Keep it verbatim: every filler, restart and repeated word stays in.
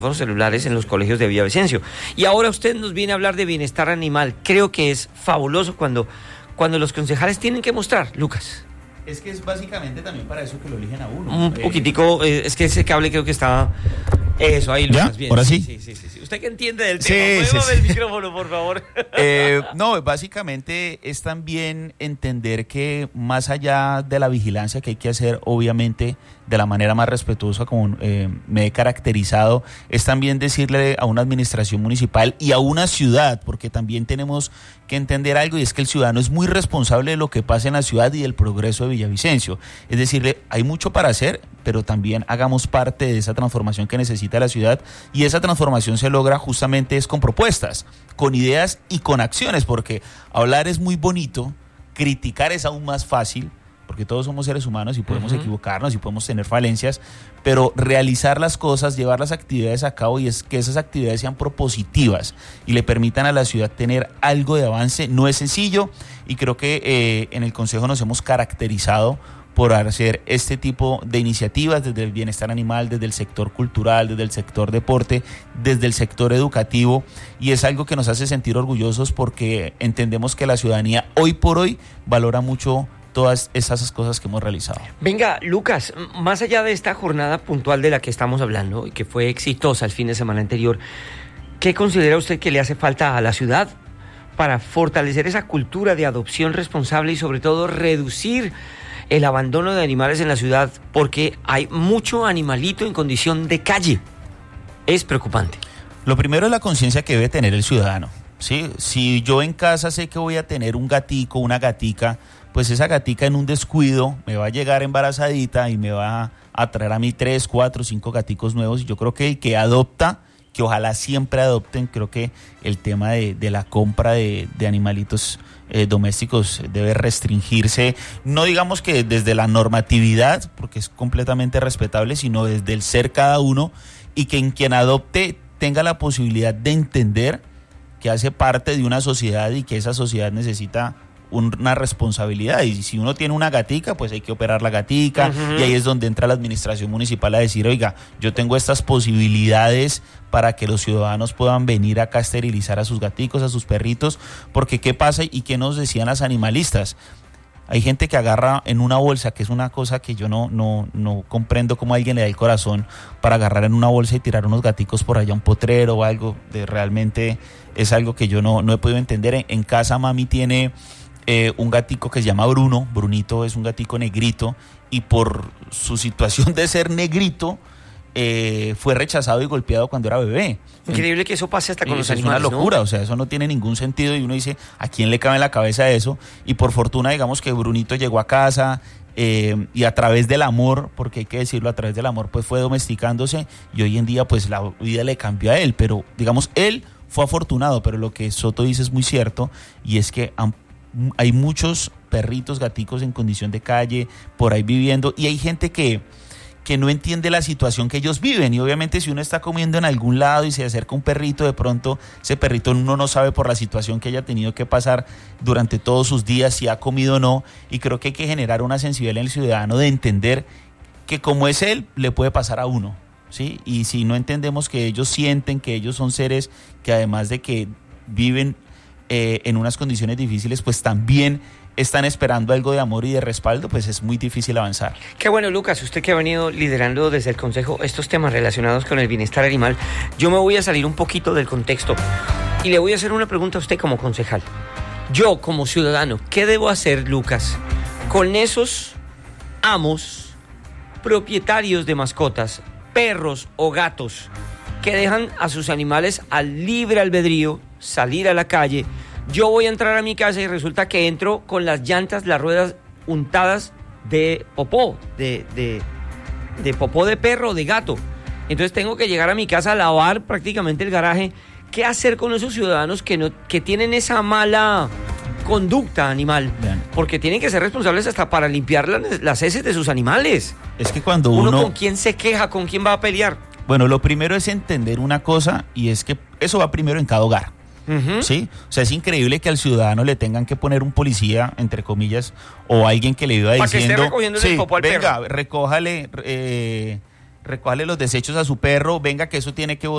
celulares en los colegios de Villavicencio. Y ahora usted nos viene a hablar de bienestar animal. Creo que es fabuloso cuando, cuando los concejales tienen que mostrar, Lucas. Es que es básicamente también para eso que lo eligen a uno. Un eh, poquitico, eh, es que ese cable creo que estaba... Eso, ahí, Lucas, bien. ¿Ahora sí? Sí, sí, sí, sí. ¿Usted qué entiende del sí, tema? Sí, Muévame sí. el micrófono, por favor. Eh, no, básicamente es también entender que más allá de la vigilancia que hay que hacer, obviamente, de la manera más respetuosa como eh, me he caracterizado, es también decirle a una administración municipal y a una ciudad, porque también tenemos que entender algo, y es que el ciudadano es muy responsable de lo que pasa en la ciudad y del progreso de Villavicencio. Es decirle, hay mucho para hacer, pero también hagamos parte de esa transformación que necesita la ciudad, y esa transformación se logra justamente es con propuestas, con ideas y con acciones, porque hablar es muy bonito, criticar es aún más fácil, porque todos somos seres humanos y podemos uh-huh. equivocarnos y podemos tener falencias, pero realizar las cosas, llevar las actividades a cabo y es que esas actividades sean propositivas y le permitan a la ciudad tener algo de avance, no es sencillo, y creo que eh, en el Consejo nos hemos caracterizado por hacer este tipo de iniciativas desde el bienestar animal, desde el sector cultural, desde el sector deporte, desde el sector educativo, y es algo que nos hace sentir orgullosos porque entendemos que la ciudadanía hoy por hoy valora mucho todas esas cosas que hemos realizado. Venga, Lucas, más allá de esta jornada puntual de la que estamos hablando y que fue exitosa el fin de semana anterior, ¿qué considera usted que le hace falta a la ciudad para fortalecer esa cultura de adopción responsable y sobre todo reducir el abandono de animales en la ciudad? Porque hay mucho animalito en condición de calle. Es preocupante. Lo primero es la conciencia que debe tener el ciudadano, ¿sí? Si yo en casa sé que voy a tener un gatico, una gatica, pues esa gatica en un descuido me va a llegar embarazadita y me va a traer a mí tres, cuatro, cinco gaticos nuevos. Y yo creo que el que adopta, que ojalá siempre adopten, creo que el tema de, de la compra de, de animalitos eh, domésticos debe restringirse, no digamos que desde la normatividad, porque es completamente respetable, sino desde el ser cada uno, y que en quien adopte tenga la posibilidad de entender que hace parte de una sociedad y que esa sociedad necesita una responsabilidad, y si uno tiene una gatica, pues hay que operar la gatica, uh-huh. y ahí es donde entra la administración municipal a decir, oiga, yo tengo estas posibilidades para que los ciudadanos puedan venir acá a esterilizar a sus gaticos, a sus perritos, porque ¿qué pasa? Y ¿qué nos decían las animalistas? Hay gente que agarra en una bolsa, que es una cosa que yo no, no, no comprendo cómo alguien le da el corazón para agarrar en una bolsa y tirar unos gaticos por allá a un potrero o algo, de realmente es algo que yo no, no he podido entender. En, en casa mami tiene Eh, un gatico que se llama Bruno. Brunito es un gatico negrito y por su situación de ser negrito eh, fue rechazado y golpeado cuando era bebé. Increíble que eso pase hasta con los animales, es una locura, ¿no? O sea, eso no tiene ningún sentido y uno dice, ¿a quién le cabe en la cabeza eso? Y por fortuna, digamos que Brunito llegó a casa eh, y a través del amor, porque hay que decirlo, a través del amor, pues fue domesticándose y hoy en día pues la vida le cambió a él, pero digamos, él fue afortunado, pero lo que Soto dice es muy cierto, y es que han hay muchos perritos, gaticos en condición de calle por ahí viviendo, y hay gente que, que no entiende la situación que ellos viven, y obviamente si uno está comiendo en algún lado y se acerca un perrito, de pronto ese perrito uno no sabe por la situación que haya tenido que pasar durante todos sus días, si ha comido o no, y creo que hay que generar una sensibilidad en el ciudadano de entender que como es él, le puede pasar a uno, ¿sí? Y si no entendemos que ellos sienten, que ellos son seres que además de que viven Eh, en unas condiciones difíciles, pues también están esperando algo de amor y de respaldo, pues es muy difícil avanzar. Qué bueno, Lucas, usted que ha venido liderando desde el Consejo estos temas relacionados con el bienestar animal. Yo me voy a salir un poquito del contexto y le voy a hacer una pregunta a usted como concejal. Yo, como ciudadano, ¿qué debo hacer, Lucas, con esos amos, propietarios de mascotas, perros o gatos, que dejan a sus animales al libre albedrío, salir a la calle? Yo voy a entrar a mi casa y resulta que entro con las llantas, las ruedas untadas de popó, de, de, de popó de perro o de gato. Entonces tengo que llegar a mi casa a lavar prácticamente el garaje. ¿Qué hacer con esos ciudadanos que, no, que tienen esa mala conducta animal? Bien. Porque tienen que ser responsables hasta para limpiar las, las heces de sus animales. Es que cuando uno... uno... ¿Con quién se queja? ¿Con quién va a pelear? Bueno, lo primero es entender una cosa, y es que eso va primero en cada hogar. Uh-huh. ¿Sí? O sea, es increíble que al ciudadano le tengan que poner un policía, entre comillas, o alguien que le iba diciendo... Para que esté recogiendo sí, el popó al venga, perro. recójale, eh, recójale los desechos a su perro, venga que eso tiene que